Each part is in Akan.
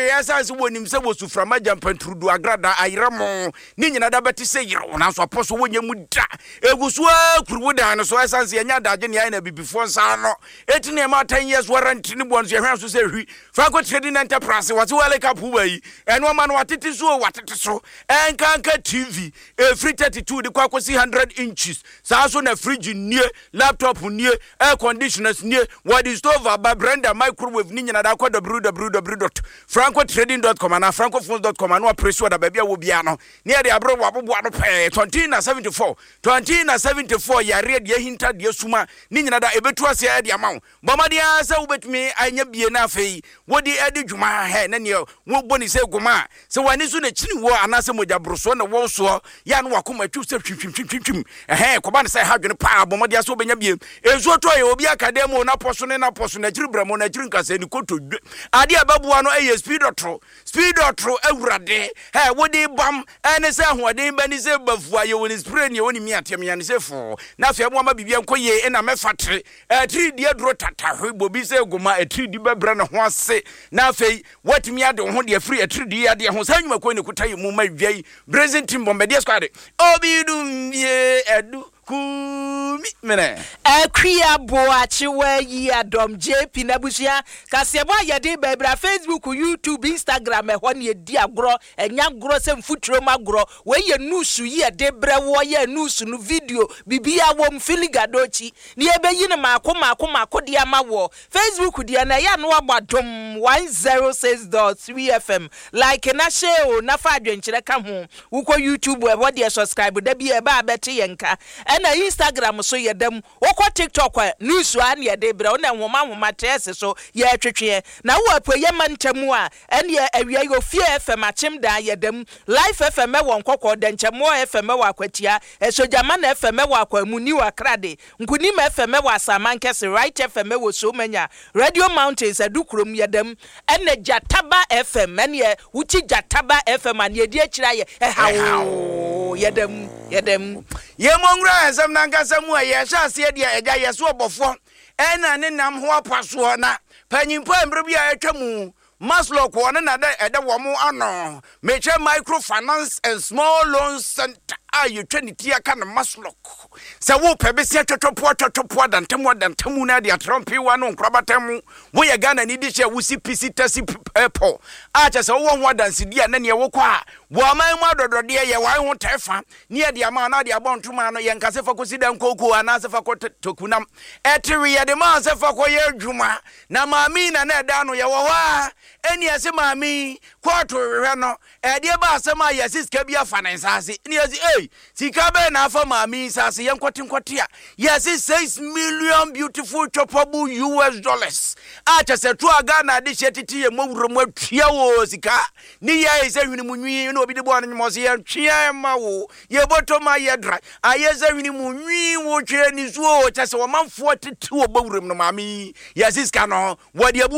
we essence wonim se wo suframa jampantrudu agrada ayiramo ni nyina da beti se yiro na so aposo wonya mu da eguso akuruwo da no so essence enya daje ne na bibifo nsa no etine ma 10 years warranty ni bonso ehwan so se hwi Franco Trading Enterprise what wale kapuba yi eno ma no watete so enkanka TV free 32 de kwakosi 100 inches sa so na fridge nie laptop nie air conditioners nie what is over by Brenda microwave ni nyina da kwa www.francotrading.com na francophones.com na preso da babia wo bia no ne de abro abobo ano pe 2074 yare de hinta de suma ni nyina da ebetu ase ya de amawo bomade asa wobetumi anya bie na afei wodi edi dwuma he na ne wo boni se goma se wani so na chini wo anase mojabroso na wo so ya no wakoma twu se twim koba ne se ha dwene pa bomade asa obenya bie ezo to ye obi akademo na poso ne na poso na chiribramo na chirinkase ni koto ade ababuwa no speed otro awurade wodi bam ene se ahoden bani se bafua ye woni spray ne woni miatem ya ne se fo na afia mo ma bibia nkoye na mefatre 3 die dro tata hwebo bi se goma 3 di bebra ne ho ase na afei watimi ade ho de free 3 di ade ho sanwuma ko ne kutaye mu madwai brazil team bombardie squad obidum ye edu kumi mene Kriya boachi we yi adom JP nabusia kasebo ayede bebra Facebook YouTube Instagram e ho ne edi agro enya agro se mfuturo magro we ye news yi ede bre wo ye news no video bibia wom filigadochi ne ebeyi ne mako de amawo Facebook de na ya no abadom 106.3 FM like na share na fa adwenkyere ka ho uko YouTube e wo de subscribe da bi e ba abete yenka na Instagram so yedam woko TikTok news an yede bre na nwoma trese so ye twetwe na wo apoye mantamu a ene awia yo fie FM achim da yedam live FM won kokko da nchemo FM wa akwatia esojama na FM wa akwamu ni wa krade nkuni ma FM wa samankese right FM wo so manya Radio Mountains adukrom yedam ene Jataba FM ene uchi Jataba FM an yedi akira ye hawo yedam ye mongra esam na nkasa mu ye sha ase dia eja ye so obofo ena ne nam ho apaso na panyimpo embre bia atwamu Maslow ko na da eda wo mu ano meche microfinance and small loans center ayu 20 tia kan Maslow se wo pebesi totopo dantamu na dia trompi wa no nkrabatam wo ye Ghana ni di she wusi pisi tasi airport acha se wo ho dansi dia na ne wo kwa wo aman mu adodode ye wan ho tefa ne dia ma na dia bontuma no ye nkase fa kosi dan koko ana se fa ko tokunam etri ye de ma se fa ko ye adwuma na maami na eda no ye wo wa eni ase maami kwato hwe no die ba asema ye siska bia finance ase ni ase sika be na afa maami sase ye nkwoti a yes 6 million beautiful choppable US dollars acha se to aga na de chetiti ye mowuro atua wo sika ni ye se hwini munwi no obi de bo anyo se ye twia ma wo ye botoma ye dra aye se hwini munwi wo twa ni so cha se wo manfo tete wo bawuram no maami yes sika no wadi abu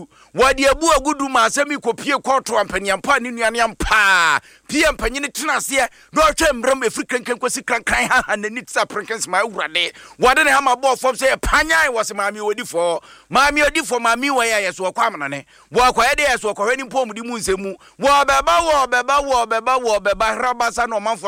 agudu ma asemi kopie kwoto ampanyampa ni nuane ampa pie ampanyine tenase do atwa mbram efrikankan kwasi krankan ha na nitsa prankans ma awurade wade ne ha ma bo fom se panyan wo se maami odifo maami wo ya yeso kwa amane wo akwa ye de yeso kwa hwani mpom di mu nsemu wo beba rabasa no manfo